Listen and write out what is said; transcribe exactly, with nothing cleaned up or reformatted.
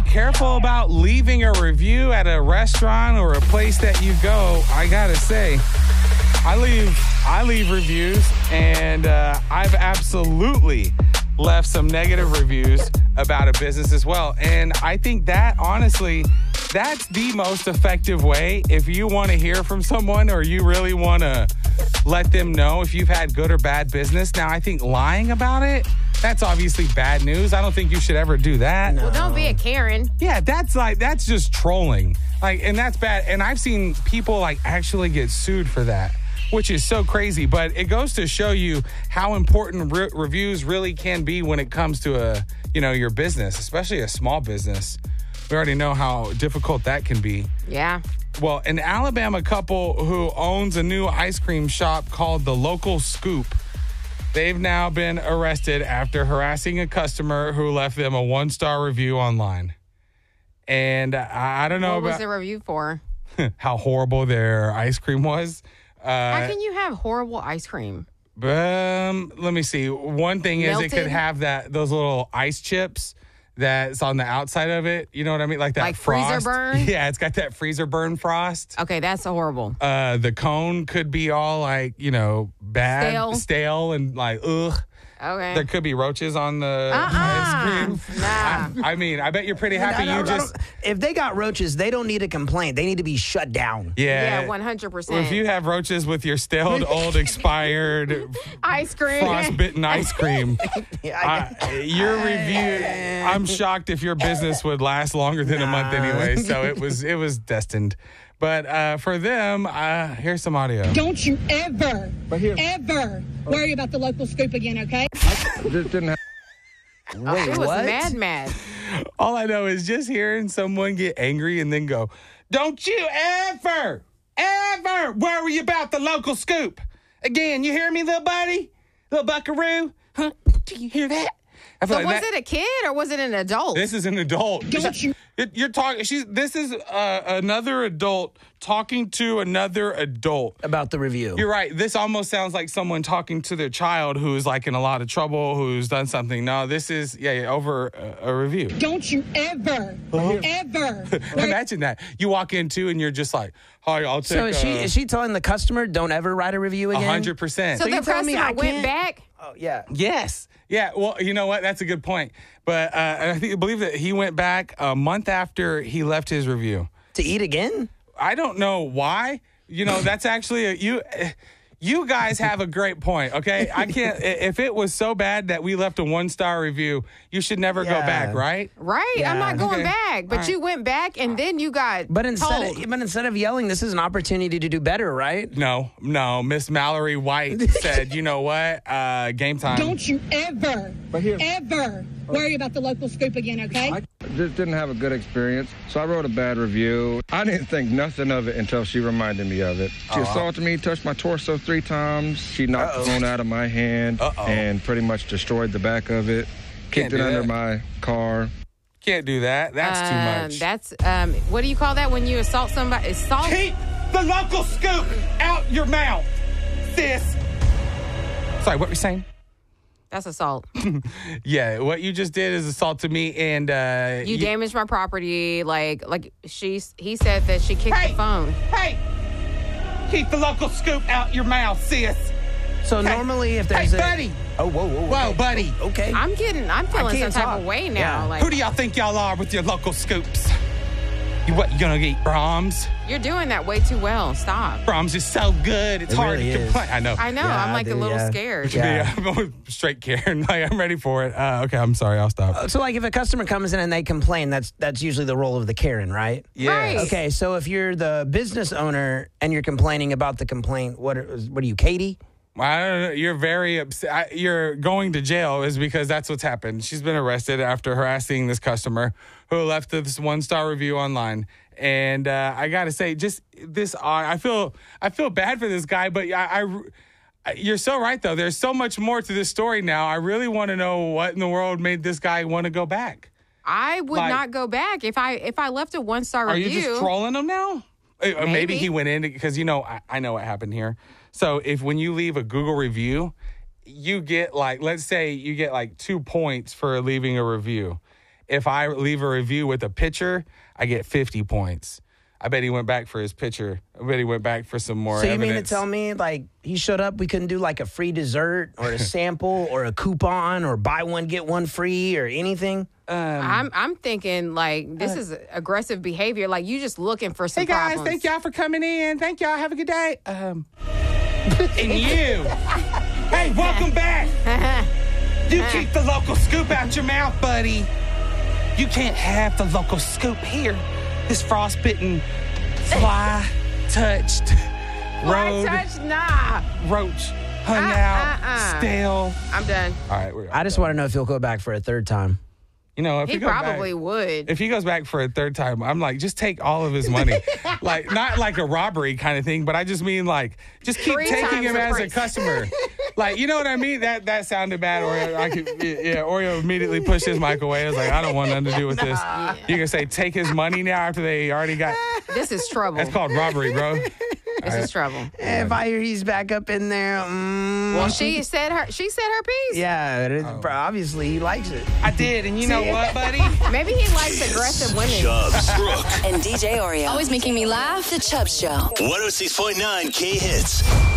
careful about leaving a review at a restaurant or a place that you go. I gotta say, I leave I leave reviews, and uh, I've absolutely left some negative reviews about a business as well. And I think that, honestly, that's the most effective way if you want to hear from someone or you really want to let them know if you've had good or bad business. Now, I think lying about it, that's obviously bad news. I don't think you should ever do that. Well, don't be a Karen. Yeah, that's like, that's just trolling. Like, and that's bad. And I've seen people like actually get sued for that, which is so crazy. But it goes to show you how important re- reviews really can be when it comes to a, you know, your business, especially a small business. We already know how difficult that can be. Yeah. Well, an Alabama couple who owns a new ice cream shop called The Local Scoop, they've now been arrested after harassing a customer who left them a one-star review online. And I, I don't know what about... What was the review for? how horrible their ice cream was. Uh, How can you have horrible ice cream? Um, let me see. One thing Melted? is it could have that those little ice chips that's on the outside of it. You know what I mean? Like that Like frost. freezer burn? Yeah, it's got that freezer burn frost. Okay, that's horrible. Uh, the cone could be all like, you know, bad, Stale. stale and like, ugh. Okay. There could be roaches on the Uh-uh. ice cream. Nah. I, I mean, I bet you're pretty happy I don't- you I don't- just... if they got roaches, they don't need a complaint. They need to be shut down. Yeah. Yeah, one hundred percent. If you have roaches with your stale, old, expired, ice cream. frostbitten ice cream, Yeah, uh, your review, I'm shocked if your business would last longer than a month anyway. So it was it was destined. But uh, for them, uh, here's some audio. Don't you ever, ever worry about the local scoop again, okay? This didn't happen. Oh, it was what? mad, mad. All I know is just hearing someone get angry and then go, "Don't you ever, ever worry about the local scoop again." You hear me, little buddy? Little buckaroo? Huh? Do you hear that? I feel So like was that- it a kid or was it an adult? This is an adult. Don't you- You're, you're talking. She's. This is uh, another adult talking to another adult. about the review. You're right. This almost sounds like someone talking to their child who's like in a lot of trouble, who's done something. No, this is yeah, yeah over a, a review. Don't you ever, ever worry Imagine that. You walk into and you're just like, "Hi, I'll take." so is she is she telling the customer don't ever write a review A again? hundred percent. so you the telling me customer I went can't? back? Oh yeah. Yes. Yeah. Well, you know what? That's a good point. But uh, I think I believe that he went back a month after he left his review. To eat again? I don't know why. You know, that's actually a, you. You guys have a great point. Okay, I can't. If it was so bad that we left a one star review, you should never go Yeah. back, right? Right. Yeah. I'm not going Okay. back. But All right. you went back and then you got But instead told. of, but instead of yelling, this is an opportunity to do better, right? No, no. Miss Mallory White said, "You know what? Uh, game time." Don't you ever, ever worry about the local scoop again, okay? I just didn't have a good experience, so I wrote a bad review. I didn't think nothing of it until she reminded me of it. She assaulted me, touched my torso three times. She knocked Uh-oh. the phone out of my hand Uh-oh. and pretty much destroyed the back of it. Can't Kicked it do under that. my car. Can't do that. That's too Um, much. That's um. What do you call that when you assault somebody? Assault. Keep the local scoop out your mouth, sis. Sorry, what were you saying? That's assault. Yeah, what you just did is assault to me, and uh, You damaged my property. Like like she's. He said that she kicked Hey! the phone. Hey, keep the local scoop out your mouth, sis. So Hey, normally if Hey, there's a buddy. Oh whoa whoa Whoa, okay. buddy. Okay. I'm getting. I'm feeling some can't type talk. of way now. Yeah. Like Who do y'all think y'all are with your local scoops? You what? You gonna eat Brahms? you're doing that way too well. Stop. Brahms is so good. It's It hard really to is. complain. I know. I know. Yeah, I'm like a dude, little yeah. scared. Yeah. Yeah, I'm going straight Karen. Like, I'm ready for it. Uh, okay, I'm sorry. I'll stop. So like if a customer comes in and they complain, that's that's usually the role of the Karen, right? Right. Okay, so if you're the business owner and you're complaining about the complaint, what are, what are you, Katie? I don't know. You're very upset. I- You're going to jail is because that's what's happened. She's been arrested after harassing this customer who left this one star review online. And uh, I got to say, just this, uh, I feel, I feel bad for this guy. But I, I, you're so right though. There's so much more to this story now. I really want to know what in the world made this guy want to go back. I would Like- not go back if I if I left a one star Are review. you just trolling him now? Uh, Maybe, Maybe. he went in because, you know, I, I know what happened here. So if when you leave a Google review, you get like, let's say you get like two points for leaving a review. if I leave a review with a picture, I get fifty points. I bet he went back for his picture. I bet he went back for some more So you evidence. mean to tell me, like, he showed up, we couldn't do, like, a free dessert or a sample or a coupon or buy one, get one free or anything? I'm I'm thinking like this Uh, is aggressive behavior. Like you just looking for some Hey, guys, problems. thank y'all for coming in. Thank y'all. Have a good day. Um, and you. Hey, welcome back. You keep the local scoop out your mouth, buddy. You can't have the local scoop here. This frostbitten, fly-touched, Fly road, touch, nah. roach, hung Uh, out, uh, uh. stale. I'm done. All right, we're I just want to know if he'll go back for a third time. You know, if He go back- probably would. If he goes back for a third time, I'm like, just take all of his money. Like, not like a robbery kind of thing, but I just mean like, just keep Three taking times him the as a price. customer. Like, you know what I mean? That that sounded bad. Oreo, I could, yeah, Oreo immediately pushed his mic away. I was like, I don't want nothing to do with this. You can say, take his money now after they already got. This is trouble. That's called robbery, bro. This is trouble. If I hear he's back up in there, mm, Well, she said her. She said her piece. yeah, it is, Oh. obviously he likes it. I did, and you know what, buddy? Maybe he likes aggressive women. Chubbs, Brooke, And D J Oreo. Always making me laugh. The Chubb Show. one oh six point nine K Hits.